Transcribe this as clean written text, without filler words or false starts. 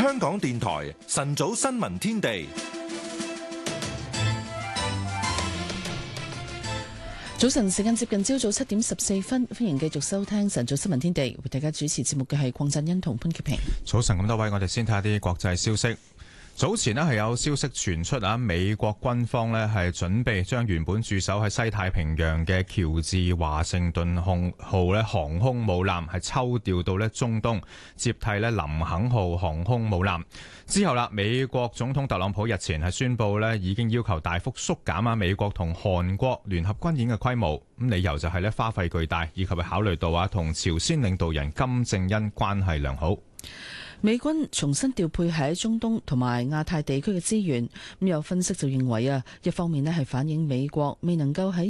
香港電台晨早新聞天地。 早晨時間接近朝早7:14，歡迎繼續收聽晨早新聞天地，為大家主持節目嘅係鄺振欣同潘潔平。 早晨咁多位，我哋先睇下啲國際消息。早前係有消息傳出美國軍方係準備將原本駐守喺西太平洋嘅喬治華盛頓號航空母艦係抽調到中東，接替林肯號航空母艦。之後美國總統特朗普日前係宣布已經要求大幅縮減美國同韓國聯合軍演嘅規模，咁理由就係花費巨大，以及係考慮到同朝鮮領導人金正恩關係良好。 美軍重新調配喺中東同埋亞太地區嘅資源，咁有分析就認為一方面係反映美國未能夠喺